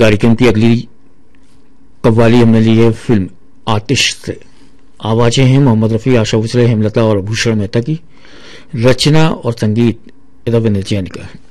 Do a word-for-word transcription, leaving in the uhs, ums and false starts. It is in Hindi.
कार्यक्रम की अगली कव्वाली हमने ली है फिल्म आतिश से। आवाजें हैं मोहम्मद रफी, आशा भोसले, हेमलता और भूषण मेहता की। रचना और संगीत इदा बेनर्जियानी का है।